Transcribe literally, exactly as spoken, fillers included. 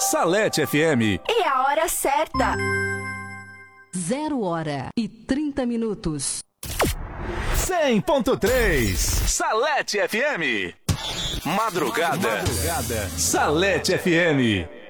Salete F M. E a hora certa. Zero hora e trinta minutos. cem ponto três. Salete F M. Madrugada. Madrugada. Salete F M.